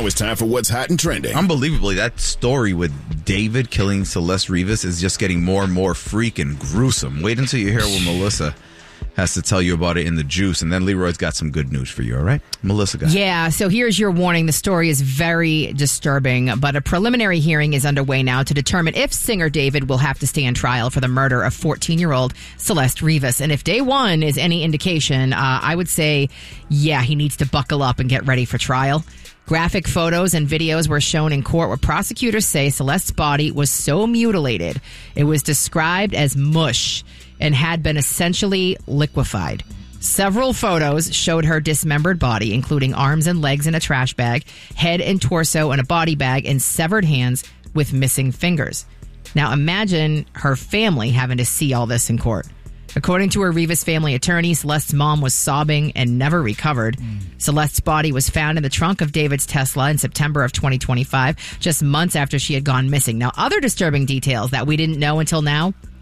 Now it's time for what's hot and trending. Unbelievably, that story with David killing Celeste Rivas is just getting more and more freaking gruesome. Wait until you hear what Melissa has to tell you about it in the juice, and then Leroy's got some good news for you, all right? Melissa, go ahead. Yeah, so here's your warning. The story is very disturbing, but a preliminary hearing is underway now to determine if singer David will have to stand trial for the murder of 14-year-old Celeste Rivas. And if day one is any indication, I would say, yeah, he needs to buckle up and get ready for trial. Graphic photos and videos were shown in court where prosecutors say Celeste's body was so mutilated, it was described as mush and had been essentially liquefied. Several photos showed her dismembered body, including arms and legs in a trash bag, head and torso in a body bag, and severed hands with missing fingers. Now imagine her family having to see all this in court. According to her Rivas family attorney, Celeste's mom was sobbing and never recovered. Celeste's body was found in the trunk of David's Tesla in September of 2025, just months after she had gone missing. Now, other disturbing details that we didn't know until now: